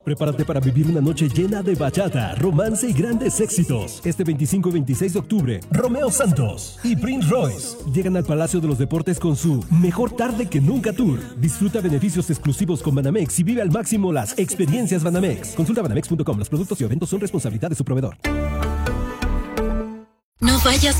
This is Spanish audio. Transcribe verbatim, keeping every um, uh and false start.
Prepárate para vivir una noche llena de bachata, romance y grandes éxitos. Este veinticinco y veintiséis de octubre, Romeo Santos y Prince Royce llegan al Palacio de los Deportes con su Mejor Tarde que Nunca Tour. Disfruta beneficios exclusivos con Banamex y vive al máximo las experiencias Banamex. Consulta banamex punto com. Los productos y eventos son responsabilidad de su proveedor. No vayas